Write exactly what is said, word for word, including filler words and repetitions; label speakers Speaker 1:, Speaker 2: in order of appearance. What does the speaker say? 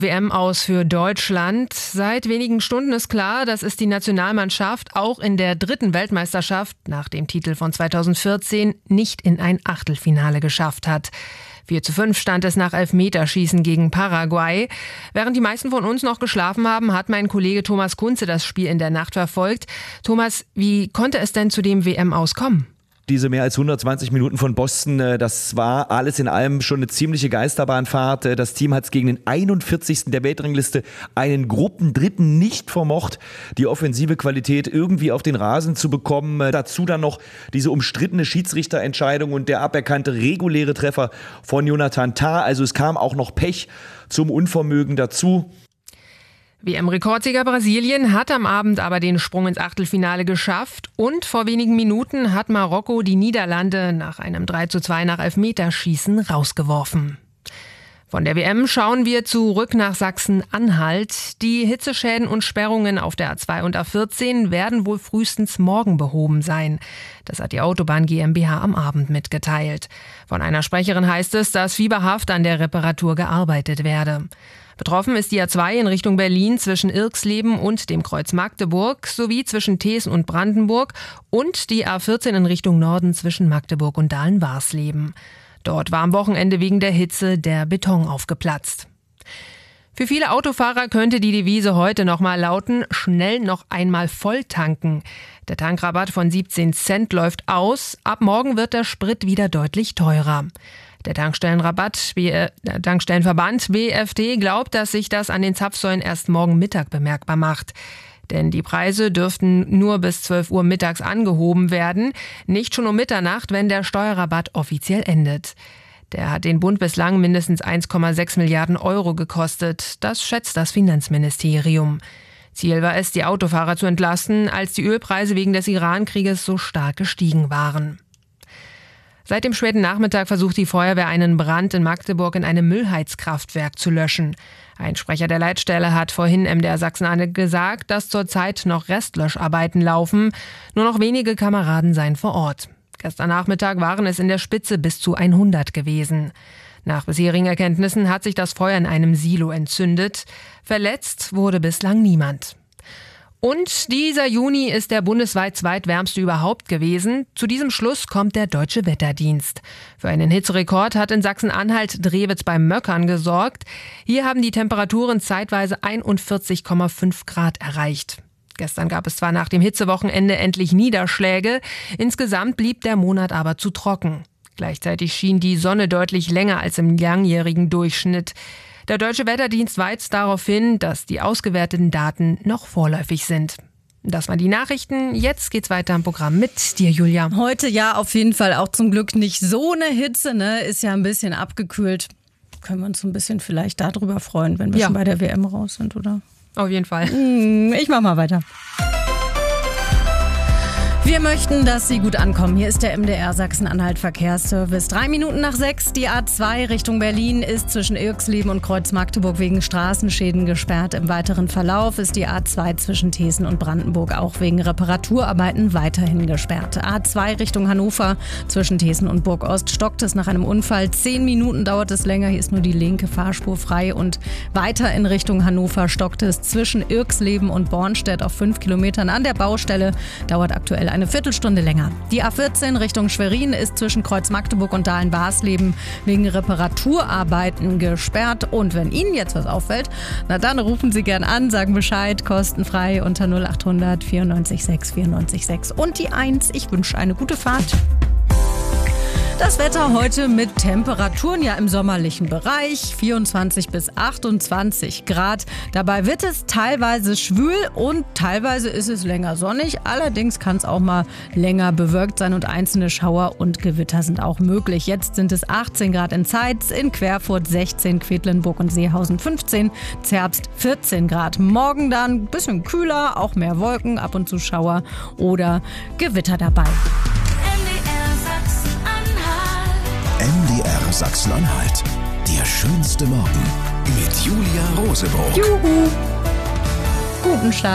Speaker 1: W M aus für Deutschland. Seit wenigen Stunden ist klar, dass es die Nationalmannschaft auch in der dritten Weltmeisterschaft nach dem Titel von zweitausendvierzehn nicht in ein Achtelfinale geschafft hat. vier zu fünf stand es nach Elfmeterschießen gegen Paraguay. Während die meisten von uns noch geschlafen haben, hat mein Kollege Thomas Kunze das Spiel in der Nacht verfolgt. Thomas, wie konnte es denn zu dem W M-Aus kommen?
Speaker 2: Diese mehr als hundertzwanzig Minuten von Boston, das war alles in allem schon eine ziemliche Geisterbahnfahrt. Das Team hat es gegen den einundvierzigsten der Weltrangliste, einen Gruppendritten, nicht vermocht, die offensive Qualität irgendwie auf den Rasen zu bekommen. Dazu dann noch diese umstrittene Schiedsrichterentscheidung und der aberkannte reguläre Treffer von Jonathan Tah. Also es kam auch noch Pech zum Unvermögen dazu.
Speaker 1: W M-Rekordsieger Brasilien hat am Abend aber den Sprung ins Achtelfinale geschafft und vor wenigen Minuten hat Marokko die Niederlande nach einem drei zu zwei nach Elfmeterschießen rausgeworfen. Von der W M schauen wir zurück nach Sachsen-Anhalt. Die Hitzeschäden und Sperrungen auf der A zwei und A vierzehn werden wohl frühestens morgen behoben sein. Das hat die Autobahn GmbH am Abend mitgeteilt. Von einer Sprecherin heißt es, dass fieberhaft an der Reparatur gearbeitet werde. Betroffen ist die A zwei in Richtung Berlin zwischen Irxleben und dem Kreuz Magdeburg sowie zwischen Thesen und Brandenburg und die A vierzehn in Richtung Norden zwischen Magdeburg und Dahlen-Warsleben. Dort war am Wochenende wegen der Hitze der Beton aufgeplatzt. Für viele Autofahrer könnte die Devise heute noch mal lauten, schnell noch einmal voll tanken. Der Tankrabatt von siebzehn Cent läuft aus, ab morgen wird der Sprit wieder deutlich teurer. Der Tankstellenrabatt, der Tankstellenverband B F D glaubt, dass sich das an den Zapfsäulen erst morgen Mittag bemerkbar macht. Denn die Preise dürften nur bis zwölf Uhr mittags angehoben werden, nicht schon um Mitternacht, wenn der Steuerrabatt offiziell endet. Der hat den Bund bislang mindestens eins Komma sechs Milliarden Euro gekostet. Das schätzt das Finanzministerium. Ziel war es, die Autofahrer zu entlasten, als die Ölpreise wegen des Iran-Krieges so stark gestiegen waren. Seit dem späten Nachmittag versucht die Feuerwehr, einen Brand in Magdeburg in einem Müllheizkraftwerk zu löschen. Ein Sprecher der Leitstelle hat vorhin M D R Sachsen-Anhalt gesagt, dass zurzeit noch Restlöscharbeiten laufen. Nur noch wenige Kameraden seien vor Ort. Gestern Nachmittag waren es in der Spitze bis zu hundert gewesen. Nach bisherigen Erkenntnissen hat sich das Feuer in einem Silo entzündet. Verletzt wurde bislang niemand. Und dieser Juni ist der bundesweit zweitwärmste überhaupt gewesen. Zu diesem Schluss kommt der Deutsche Wetterdienst. Für einen Hitzerekord hat in Sachsen-Anhalt Drewitz bei Möckern gesorgt. Hier haben die Temperaturen zeitweise einundvierzig Komma fünf Grad erreicht. Gestern gab es zwar nach dem Hitzewochenende endlich Niederschläge, insgesamt blieb der Monat aber zu trocken. Gleichzeitig schien die Sonne deutlich länger als im langjährigen Durchschnitt. Der Deutsche Wetterdienst weist darauf hin, dass die ausgewerteten Daten noch vorläufig sind. Das waren die Nachrichten. Jetzt geht's weiter im Programm mit dir, Julia.
Speaker 3: Heute ja auf jeden Fall auch zum Glück nicht so eine Hitze, ne? Ist ja ein bisschen abgekühlt. Können wir uns so ein bisschen vielleicht darüber freuen, wenn wir ja. schon bei der W M raus sind, oder?
Speaker 1: Auf jeden Fall.
Speaker 3: Ich mach mal weiter. Wir möchten, dass Sie gut ankommen. Hier ist der M D R Sachsen-Anhalt Verkehrsservice. Drei Minuten nach sechs, die A zwei Richtung Berlin ist zwischen Irxleben und Kreuz Magdeburg wegen Straßenschäden gesperrt. Im weiteren Verlauf ist die A zwei zwischen Thesen und Brandenburg auch wegen Reparaturarbeiten weiterhin gesperrt. A zwei Richtung Hannover zwischen Thesen und Burgost stockt es nach einem Unfall. Zehn Minuten dauert es länger. Hier ist nur die linke Fahrspur frei. Und weiter in Richtung Hannover stockt es zwischen Irxleben und Bornstedt auf fünf Kilometern an der Baustelle. Dauert aktuell eine Viertelstunde länger. Die A vierzehn Richtung Schwerin ist zwischen Kreuz Magdeburg und Dahlen-Warsleben wegen Reparaturarbeiten gesperrt. Und wenn Ihnen jetzt was auffällt, na dann rufen Sie gern an, sagen Bescheid, kostenfrei unter null acht hundert vierundneunzig sechs vierundneunzig sechs und die eins. Ich wünsche eine gute Fahrt. Das Wetter heute mit Temperaturen ja im sommerlichen Bereich, vierundzwanzig bis achtundzwanzig Grad. Dabei wird es teilweise schwül und teilweise ist es länger sonnig. Allerdings kann es auch mal länger bewölkt sein und einzelne Schauer und Gewitter sind auch möglich. Jetzt sind es achtzehn Grad in Zeitz, in Querfurt sechzehn, Quedlinburg und Seehausen fünfzehn, Zerbst vierzehn Grad. Morgen dann ein bisschen kühler, auch mehr Wolken, ab und zu Schauer oder Gewitter dabei.
Speaker 4: M D R Sachsen-Anhalt. Der schönste Morgen mit Julia Rosebroock.
Speaker 3: Juhu. Guten Start.